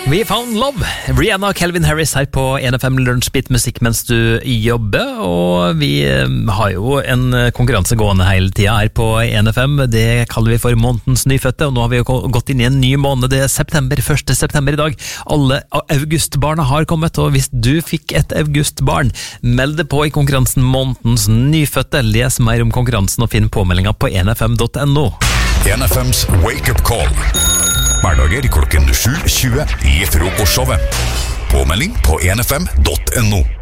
We Found Love, Rihanna og Calvin Harris her på 1FM Lunsjbit musikk mens du jobber, og vi har jo en konkurranse gående hele tida her på 1FM, det kaller vi for månedens nyfødte, og nå har vi jo gått inn i en ny måned, det er september, 1. september i dag. Alle augustbarna har kommet, og hvis du fikk et augustbarn, meld det på i konkurransen månedens nyfødte, les mer om konkurransen og finn påmeldinga på 1fm.no. 1FMs Wake Up Call. Hverdager klokken 7:20 i frokostshowet. Påmelding på 1fm.no.